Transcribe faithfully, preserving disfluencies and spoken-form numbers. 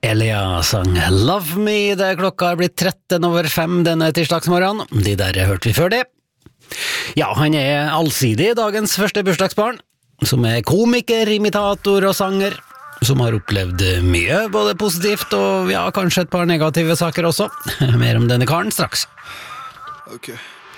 Elia sang Love Me, det klokka er blitt tretten over fem denne tirsdagsmorgen. De der hørte vi før det. Ja, han er allsidig, dagens første bursdagsbarn, som er komiker, imitator og sanger, som har opplevd mye, både positivt og ja, kanskje et par negative saker også. Mer om denne karen straks. Ok.